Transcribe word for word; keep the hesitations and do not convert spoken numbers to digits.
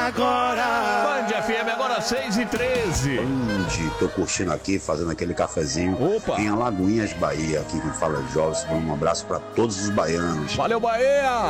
Agora! Band F M, agora seis e treze. Band, tô curtindo aqui, fazendo aquele cafezinho. Opa! Em Alagoinhas, Bahia, aqui que fala Jovem. Um abraço pra todos os baianos. Valeu, Bahia!